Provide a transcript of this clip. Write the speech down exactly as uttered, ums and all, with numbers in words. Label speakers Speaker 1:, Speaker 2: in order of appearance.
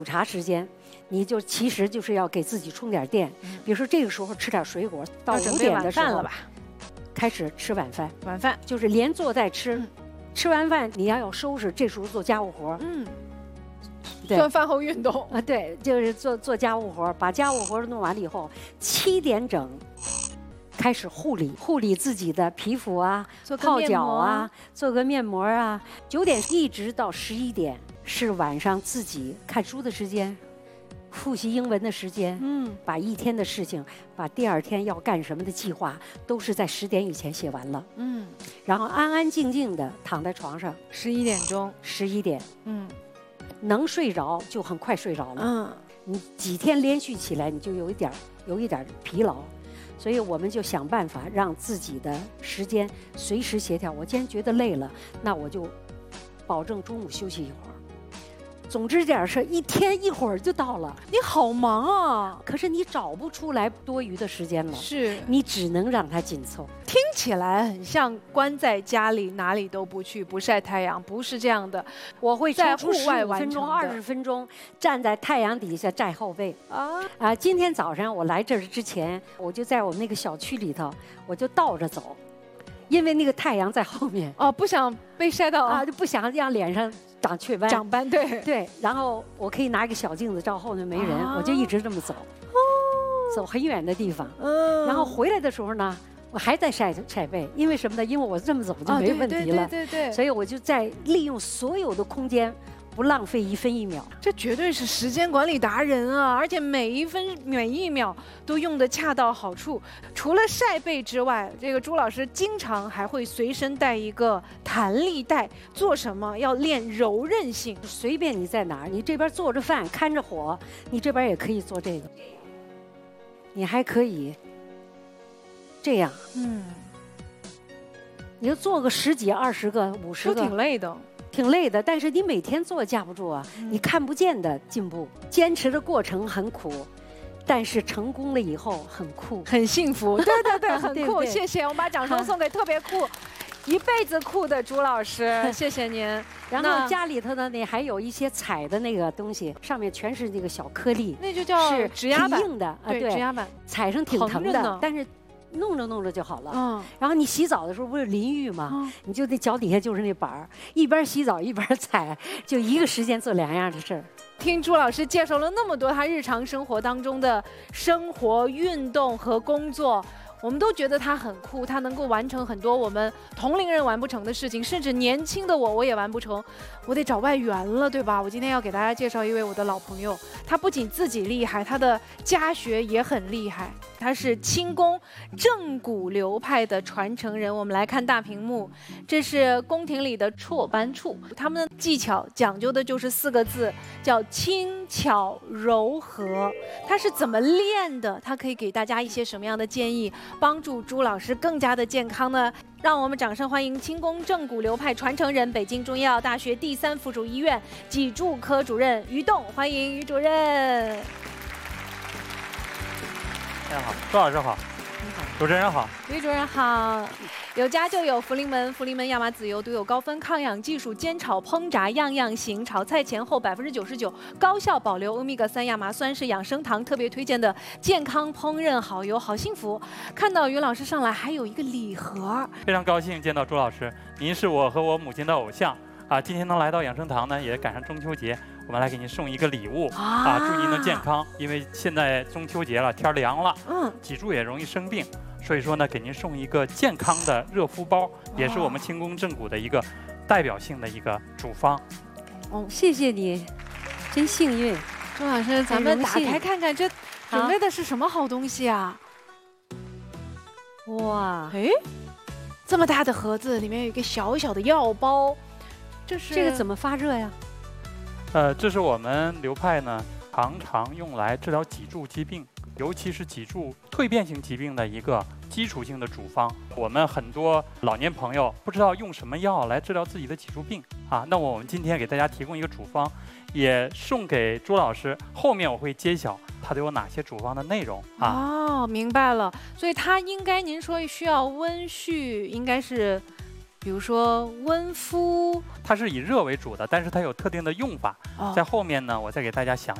Speaker 1: 午茶时间，你就其实就是要给自己充点电。比如说这个时候吃点水果，到五点的时候
Speaker 2: 了吧，
Speaker 1: 开始吃晚饭。
Speaker 2: 晚饭
Speaker 1: 就是连做带吃，
Speaker 2: 嗯、
Speaker 1: 吃完饭你要要收拾，这时候做家务活。
Speaker 2: 嗯，
Speaker 1: 对，
Speaker 2: 算饭后运动
Speaker 1: 啊，对，就是做做家务活，把家务活弄完了以后，七点整。开始护理，护理自己的皮肤啊，泡脚啊，做个面膜啊。九点一直到十一点是晚上自己看书的时间，复习英文的时间。嗯，把一天的事情，把第二天要干什么的计划，都是在十点以前写完了。嗯，然后安安静静的躺在床上，
Speaker 2: 十一点钟，
Speaker 1: 十一点，
Speaker 2: 嗯，
Speaker 1: 能睡着就很快睡着了。嗯，你几天连续起来，你就有一点有一点疲劳。所以我们就想办法让自己的时间随时协调。我今天觉得累了，那我就保证中午休息一会儿。总之这点事一天一会儿就到了。
Speaker 2: 你好忙啊！
Speaker 1: 可是你找不出来多余的时间了，
Speaker 2: 是
Speaker 1: 你只能让它紧凑。
Speaker 2: 听起来很像关在家里哪里都不去，不晒太阳，不是这样的。
Speaker 1: 我会
Speaker 2: 在户外完
Speaker 1: 成二十分钟，站在太阳底下晒后背。啊啊！今天早上我来这儿之前，我就在我们那个小区里头，我就倒着走，因为那个太阳在后面。
Speaker 2: 哦，不想被晒到
Speaker 1: 啊，就不想让脸上长雀斑。
Speaker 2: 长斑，对
Speaker 1: 对。然后我可以拿一个小镜子照后面没人，啊、我就一直这么走，哦，走很远的地方。嗯。然后回来的时候呢，我还在晒晒背，因为什么呢？因为我这么走就没问题了。
Speaker 2: 啊、对, 对, 对, 对对。
Speaker 1: 所以我就在利用所有的空间。不浪费一分一秒，
Speaker 2: 这绝对是时间管理达人啊！而且每一分每一秒都用得恰到好处。除了晒背之外，这个朱老师经常还会随身带一个弹力带，做什么？要练柔韧性。
Speaker 1: 随便你在哪儿，你这边做着饭看着火，你这边也可以做这个。你还可以这样，嗯，你就做个十几、二十个、五十个，
Speaker 2: 都挺累的。
Speaker 1: 挺累的，但是你每天做架不住啊，嗯、你看不见的进步。坚持的过程很苦，但是成功了以后很酷，
Speaker 2: 很幸福。对对对，很酷。对对谢谢，我们把掌声送给特别酷、一辈子酷的朱老师，谢谢您。
Speaker 1: 然后家里头呢，你还有一些踩的那个东西，上面全是那个小颗粒，
Speaker 2: 那就叫
Speaker 1: 是
Speaker 2: 指压板，
Speaker 1: 硬的啊，
Speaker 2: 对，指压板，
Speaker 1: 踩上挺疼的，但是。弄着弄着就好了。嗯，然后你洗澡的时候不是淋浴吗？嗯，你就那脚底下就是那板儿，一边洗澡一边踩，就一个时间做两样的事儿。
Speaker 2: 听朱老师介绍了那么多他日常生活当中的生活、运动和工作。我们都觉得他很酷，他能够完成很多我们同龄人完不成的事情，甚至年轻的我我也完不成，我得找外援了，对吧？我今天要给大家介绍一位我的老朋友，他不仅自己厉害，他的家学也很厉害，他是轻功正骨流派的传承人。我们来看大屏幕，这是宫廷里的绰班处，他们的技巧讲究的就是四个字，叫轻巧柔和。他是怎么练的？他可以给大家一些什么样的建议？帮助朱老师更加的健康呢？让我们掌声欢迎轻功正骨流派传承人、北京中医药大学第三附属医院脊柱科主任于栋，欢迎于主任。
Speaker 3: 大家好，朱老师好。主持人好，
Speaker 2: 于主任好。有家就有福临门，福临门亚麻籽油独有高分抗氧技术，煎炒烹炸样样行。炒菜前后百分之九十九高效保留欧米伽三亚麻酸，是养生堂特别推荐的健康烹饪好油，好幸福。看到于老师上来还有一个礼盒，
Speaker 3: 非常高兴见到朱老师，您是我和我母亲的偶像啊！今天能来到养生堂呢，也赶上中秋节，我们来给您送一个礼物啊，啊祝您能健康。因为现在中秋节了，天凉了，嗯，脊柱也容易生病。所以说呢，给您送一个健康的热敷包，也是我们轻功正骨的一个代表性的一个处方。
Speaker 1: 哦，谢谢你，真幸运，
Speaker 2: 朱老师，咱们打开看看，这准备的是什么好东西啊？哇，哎，这么大的盒子，里面有一个小小的药包，这是
Speaker 1: 这个怎么发热呀？
Speaker 3: 呃，这是我们流派呢常常用来治疗脊柱疾病。尤其是脊柱蜕变性疾病的一个基础性的处方，我们很多老年朋友不知道用什么药来治疗自己的脊柱病啊。那我们今天给大家提供一个处方，也送给朱老师。后面我会揭晓它都有哪些处方的内容啊。
Speaker 2: 哦，明白了。所以它应该您说需要温煦，应该是比如说温敷，
Speaker 3: 它是以热为主的，但是它有特定的用法。
Speaker 2: 哦、
Speaker 3: 在后面呢，我再给大家详